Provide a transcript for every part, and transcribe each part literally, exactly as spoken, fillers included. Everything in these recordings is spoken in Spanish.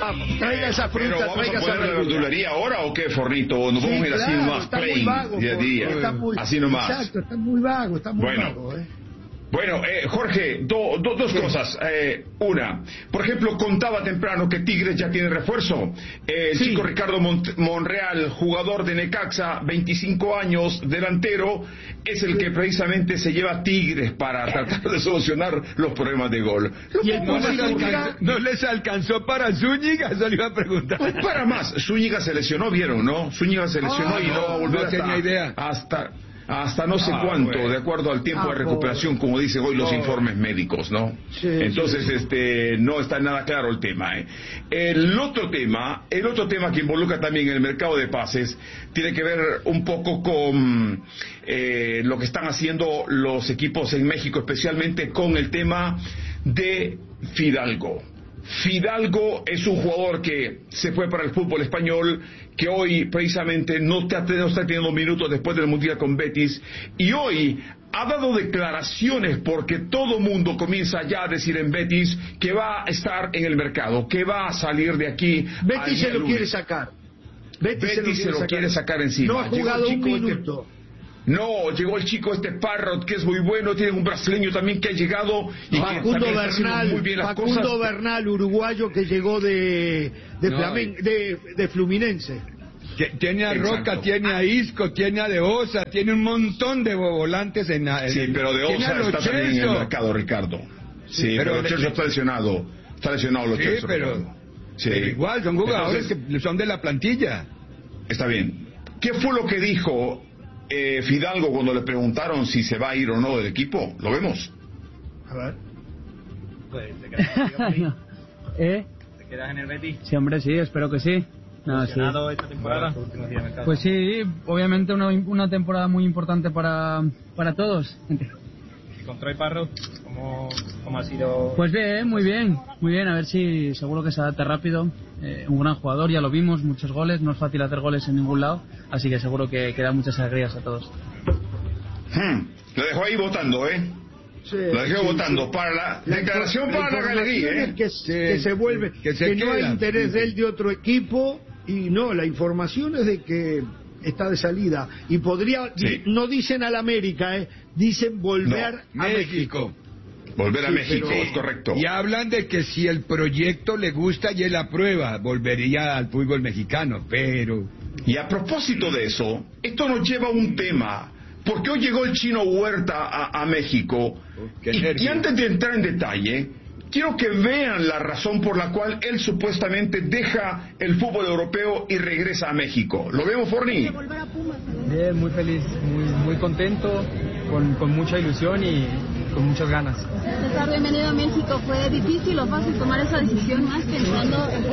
vamos, traiga esa fruta, pero vamos traiga a poner la verdulería ahora o qué, Fornito, o nos sí, vamos a ir claro, así nomás, está plain, muy vago, día a día, está muy, así nomás. Exacto, está muy vago, está muy bueno. vago, ¿eh? Bueno, eh, Jorge, do, do, dos sí. cosas. Eh, una, por ejemplo, contaba temprano que Tigres ya tiene refuerzo. Eh, el sí. chico Ricardo Mont Monreal, jugador de Necaxa, veinticinco años, delantero, es el sí. que precisamente se lleva a Tigres para tratar de solucionar los problemas de gol. ¿Y el no, les alcanzó, ¿No les alcanzó para Zúñiga? Eso le iba a preguntar. Pues para más. Zúñiga se lesionó, ¿vieron, no? Zúñiga se lesionó oh, y no va a volver no hasta, tenía idea. hasta... hasta no sé ah, cuánto, bueno. de acuerdo al tiempo ah, de recuperación, como dicen hoy los oh. informes médicos, ¿no? Sí, Entonces, sí. este, no está nada claro el tema, ¿eh? El otro tema, el otro tema que involucra también el mercado de pases, tiene que ver un poco con eh, lo que están haciendo los equipos en México, especialmente con el tema de Fidalgo. Fidalgo es un jugador que se fue para el fútbol español, que hoy precisamente no está, no está teniendo minutos después del Mundial con Betis, y hoy ha dado declaraciones porque todo mundo comienza ya a decir en Betis que va a estar en el mercado, que va a salir de aquí. Betis se lo quiere sacar. Betis, Betis se lo, quiere, se lo sacar. quiere sacar encima. No ha jugado un minuto. Este... No, llegó el chico este Parrot que es muy bueno, tiene un brasileño también que ha llegado y Facundo que Bernal, muy bien las Facundo cosas. Bernal, uruguayo que llegó de de, no, Flamen, de, de Fluminense. Tiene a Roca, Exacto. tiene a Isco, tiene a De Osa, tiene un montón de volantes en, en Sí, pero De Osa está también en el mercado, Ricardo. Sí, sí pero, pero Celso está lesionado. Está lesionado los sí, Celso, pero, sí, pero igual son jugadores Entonces, que son de la plantilla. Está bien. ¿Qué fue lo que dijo Eh, Fidalgo cuando le preguntaron si se va a ir o no del equipo? ¿Lo vemos? A ver. Pues te quedas en el ¿Eh? ¿Te quedas en el Betis? Sí, hombre, sí, espero que sí. No, sí. esta temporada? Pues sí, obviamente una, una temporada muy importante para, para todos. ¿Y con Troy Parrot? ¿Cómo, ¿Cómo ha sido? Pues bien, muy bien, muy bien, a ver si seguro que se adapta rápido. Eh, un gran jugador, ya lo vimos, muchos goles, no es fácil hacer goles en ningún lado, así que seguro que, que da muchas alegrías a todos. Hmm, lo dejó ahí votando, ¿eh? Sí, lo dejó sí, votando sí. para la, la declaración la para la galería, ¿eh? Es que, sí, que se vuelve, que, se que no hay interés de él de otro equipo, y no, la información es de que está de salida, y podría, sí. no dicen al América, ¿eh? Dicen volver no, a México. México. Volver a sí, México, pero... es correcto. Y hablan de que si el proyecto le gusta y él aprueba, volvería al fútbol mexicano, pero... Y a propósito de eso, esto nos lleva a un tema, porque hoy llegó el Chino Huerta a, a México, oh, y, y antes de entrar en detalle, quiero que vean la razón por la cual él supuestamente deja el fútbol europeo y regresa a México. ¿Lo vemos, Forni? Bien, muy feliz, muy, muy contento, con, con mucha ilusión y con muchas ganas. César, bienvenido a México. ¿Fue difícil o fácil tomar esa decisión más pensando en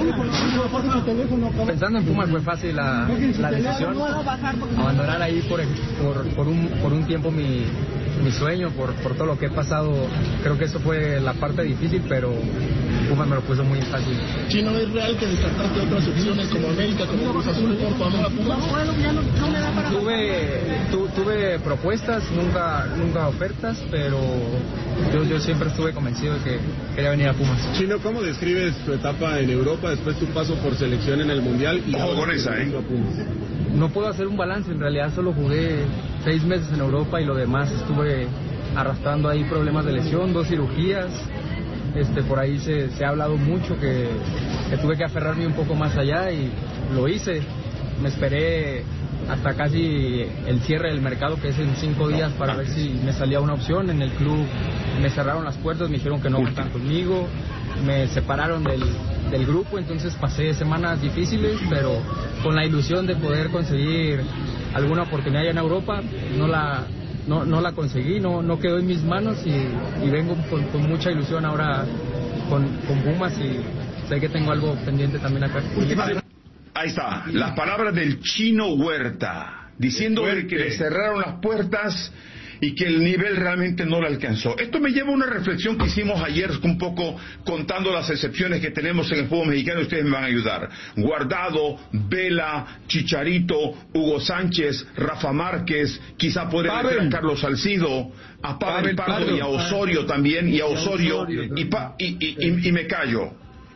Pumas? Pensando en Pumas fue fácil la, la decisión. Abandonar ahí por, por, por, un, por un tiempo mi, mi sueño, por, por todo lo que he pasado. Creo que eso fue la parte difícil, pero Pumas me lo puso muy fácil. Chino, ¿es real que descartaste otras opciones como América, como Cruz Azul por tu amor a Pumas? Tuve, tu, tuve propuestas, nunca, nunca ofertas, pero yo, yo siempre estuve convencido de que quería venir a Pumas. Chino, ¿cómo describes tu etapa en Europa, después tu paso por selección en el Mundial y ahora con esa, eh? a Pumas? No puedo hacer un balance, en realidad solo jugué seis meses en Europa y lo demás estuve arrastrando ahí problemas de lesión, dos cirugías. Este, por ahí se, se ha hablado mucho que, que tuve que aferrarme un poco más allá y lo hice. Me esperé hasta casi el cierre del mercado, que es en cinco días, para ver si me salía una opción. En el club me cerraron las puertas, me dijeron que no contaban conmigo, me separaron del, del grupo, entonces pasé semanas difíciles, pero con la ilusión de poder conseguir alguna oportunidad allá en Europa. No la no, no la conseguí, no, no quedó en mis manos y, y vengo con, con mucha ilusión ahora con, con Pumas y sé que tengo algo pendiente también acá. Ahí está, las palabras del Chino Huerta, diciendo que le cerraron las puertas y que el nivel realmente no lo alcanzó. Esto me lleva a una reflexión que hicimos ayer, un poco contando las excepciones que tenemos en el fútbol mexicano, y ustedes me van a ayudar. Guardado, Vela, Chicharito, Hugo Sánchez, Rafa Márquez, quizá podría meter a Carlos Salcido, a Pavel Pardo y a Osorio también, y a Osorio, y, pa, y, y, y, y me callo.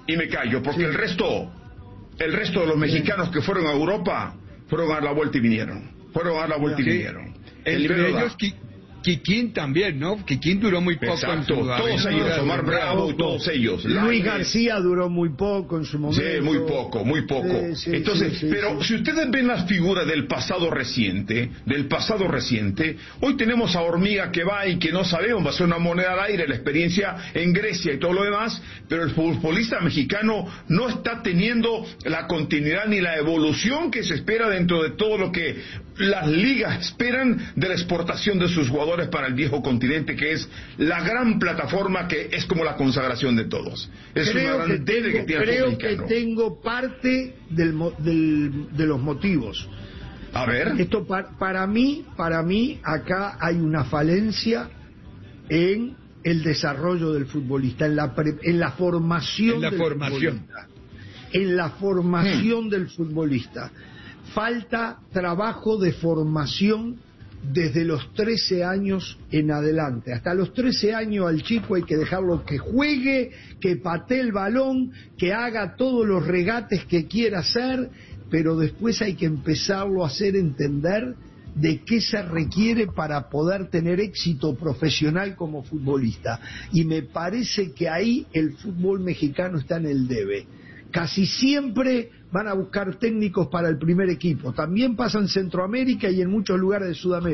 y me callo, porque sí. el resto, el resto de los mexicanos sí. que fueron a Europa, fueron a dar la vuelta y vinieron. Fueron a dar la vuelta sí. y vinieron. El Entre ellos, Qui Quiquín también, ¿no? Quiquín duró muy poco. Exacto, en su todos ellos, Omar Bravo, todos ellos. Luis Lainez. García duró muy poco en su momento. Sí, muy poco, muy poco. Sí, sí, Entonces, sí, sí, pero sí. si ustedes ven las figuras del pasado reciente, del pasado reciente, hoy tenemos a Hormiga que va y que no sabemos, va a ser una moneda al aire, la experiencia en Grecia y todo lo demás, pero el futbolista mexicano no está teniendo la continuidad ni la evolución que se espera dentro de todo lo que las ligas esperan de la exportación de sus jugadores para el viejo continente, que es la gran plataforma que es como la consagración de todos. Es creo una que gran tengo, que tiene creo que tengo parte del, del, de los motivos. A ver. Esto para, para mí, para mí acá hay una falencia en el desarrollo del futbolista, en la pre, en la formación en la del formación. futbolista. En la formación hmm. del futbolista. Falta trabajo de formación desde los trece años en adelante. Hasta los trece años al chico hay que dejarlo que juegue, que patee el balón, que haga todos los regates que quiera hacer, pero después hay que empezarlo a hacer entender de qué se requiere para poder tener éxito profesional como futbolista. Y me parece que ahí el fútbol mexicano está en el debe. Casi siempre van a buscar técnicos para el primer equipo. También pasa en Centroamérica y en muchos lugares de Sudamérica.